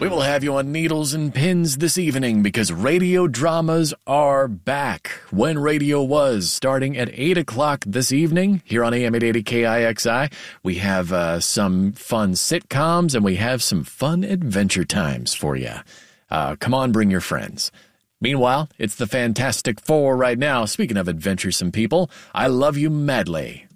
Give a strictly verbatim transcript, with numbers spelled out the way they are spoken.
We will have you on needles and pins this evening because radio dramas are back. When radio was, starting at eight o'clock this evening here on A M eight eighty K I X I, we have uh, some fun sitcoms and we have some fun adventure times for you. Uh, come on, bring your friends. Meanwhile, it's the Fantastic Four right now. Speaking of adventuresome people, I love you madly.